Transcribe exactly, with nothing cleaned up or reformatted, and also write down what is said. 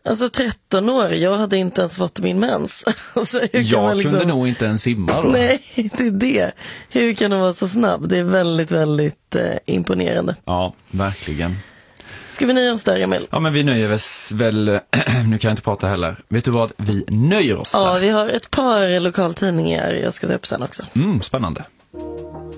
Alltså tretton år, jag hade inte ens fått min mens. Alltså, hur kan jag man liksom... kunde nog inte ens simma då. Nej, det är det. Hur kan de vara så snabb? Det är väldigt, väldigt eh, imponerande. Ja, verkligen. Ska vi nöja oss där, Emil? Ja, men vi nöjer oss väl... Nu kan jag inte prata heller. Vet du vad? Vi nöjer oss Ja, där. vi har ett par lokaltidningar jag ska ta upp sen också. Mm, spännande.